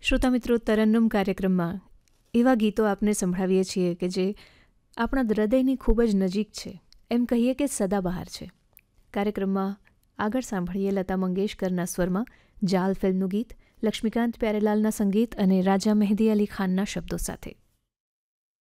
શ્રોતા મિત્રો, તરન્નુમ કાર્યક્રમમાં એવા ગીતો આપને સંભળાવીએ છીએ કે જે આપણા હૃદયની ખૂબ જ નજીક છે, એમ કહીએ કે સદાબહાર છે. કાર્યક્રમમાં આગળ સાંભળીએ લતા મંગેશકરના સ્વરમાં જાલ ફિલ્મનું ગીત, લક્ષ્મીકાંત પ્યારેલાલના સંગીત અને રાજા મહેદી અલી ખાનના શબ્દો સાથે.